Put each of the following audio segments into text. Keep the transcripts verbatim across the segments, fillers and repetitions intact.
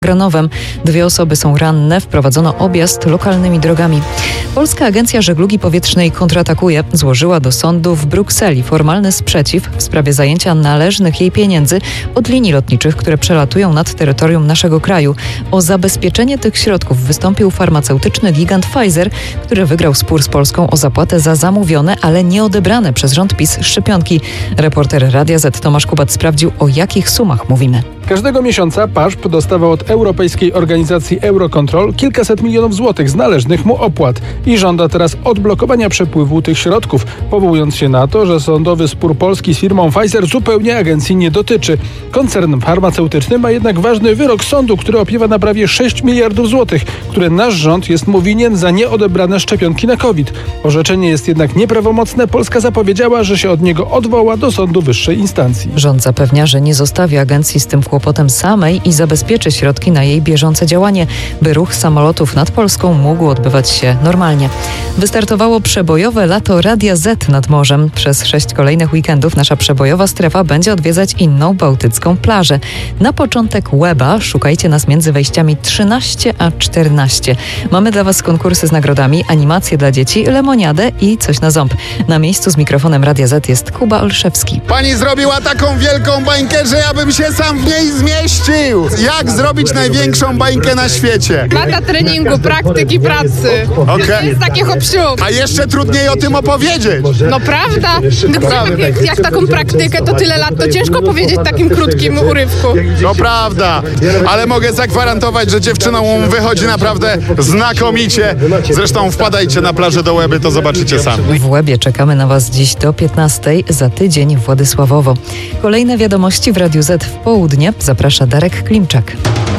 Granowem. Dwie osoby są ranne, wprowadzono objazd lokalnymi drogami. Polska Agencja Żeglugi Powietrznej kontratakuje. Złożyła do sądu w Brukseli formalny sprzeciw w sprawie zajęcia należnych jej pieniędzy od linii lotniczych, które przelatują nad terytorium naszego kraju. O zabezpieczenie tych środków wystąpił farmaceutyczny gigant Pfizer, który wygrał spór z Polską o zapłatę za zamówione, ale nie odebrane przez rząd PiS szczepionki. Reporter Radia Z Tomasz Kubat sprawdził, o jakich sumach mówimy. Każdego miesiąca PAŻP dostawał od Europejskiej Organizacji Eurocontrol kilkaset milionów złotych z należnych mu opłat i żąda teraz odblokowania przepływu tych środków, powołując się na to, że sądowy spór Polski z firmą Pfizer zupełnie agencji nie dotyczy. Koncern farmaceutyczny ma jednak ważny wyrok sądu, który opiewa na prawie sześć miliardów złotych, które nasz rząd jest mu winien za nieodebrane szczepionki na COVID. Orzeczenie jest jednak nieprawomocne. Polska zapowiedziała, że się od niego odwoła do sądu wyższej instancji. Rząd zapewnia, że nie zostawi agencji z tym kłopotem samej i zabezpieczy środki na jej bieżące działanie, by ruch samolotów nad Polską mógł odbywać się normalnie. Wystartowało przebojowe lato Radia Z nad morzem. Przez sześć kolejnych weekendów nasza przebojowa strefa będzie odwiedzać inną bałtycką plażę. Na początek Łeba szukajcie nas między wejściami trzynaście a czternaście. Mamy dla Was konkursy z nagrodami, animacje dla dzieci, lemoniadę i coś na ząb. Na miejscu z mikrofonem Radia Z jest Kuba Olszewski. Pani zrobiła taką wielką bańkę, że ja bym się sam w niej zmieścił. Jak zrobić największą bańkę na świecie? Lata treningu, praktyki, pracy. Okej. To jest takie hop-siup. A jeszcze trudniej o tym opowiedzieć. No prawda? Gdyby jak, jak taką praktykę to tyle lat, to ciężko powiedzieć w takim krótkim urywku. To prawda, ale mogę zagwarantować, że dziewczynom wychodzi naprawdę znakomicie. Zresztą wpadajcie na plażę do Łeby, to zobaczycie sami. W Łebie czekamy na Was dziś do piętnastej, za tydzień Władysławowo. Kolejne wiadomości w Radiu Z w południe. Zaprasza Darek Klimczak.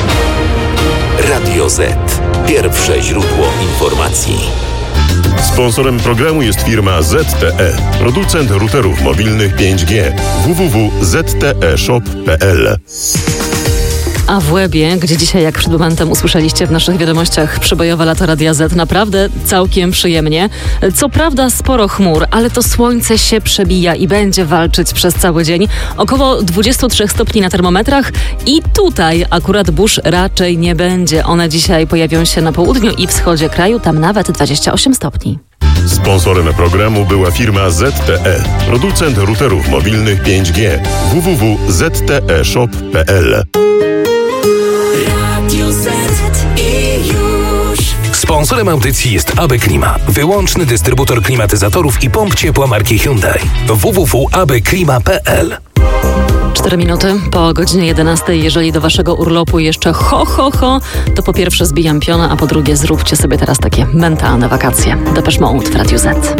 Radio Z. Pierwsze źródło informacji. Sponsorem programu jest firma Z T E, producent routerów mobilnych pięć G. w w w kropka z t e shop kropka p l. A w Łebie, gdzie dzisiaj, jak przed momentem usłyszeliście w naszych wiadomościach, przebojowe lato Radia Z, naprawdę całkiem przyjemnie. Co prawda sporo chmur, ale to słońce się przebija i będzie walczyć przez cały dzień. Około dwadzieścia trzy stopni na termometrach i tutaj akurat burz raczej nie będzie. One dzisiaj pojawią się na południu i wschodzie kraju, tam nawet dwadzieścia osiem stopni. Sponsorem programu była firma Z T E, producent routerów mobilnych pięć G. w w w kropka z t e shop kropka p l. Sponsorem audycji jest A B Klima, wyłączny dystrybutor klimatyzatorów i pomp ciepła marki Hyundai. w w w kropka a b klima kropka p l. Cztery minuty po godzinie jedenastej. Jeżeli do waszego urlopu jeszcze ho, ho, ho, to po pierwsze zbijam piona, a po drugie zróbcie sobie teraz takie mentalne wakacje. Depeche Mode w Radiu Z.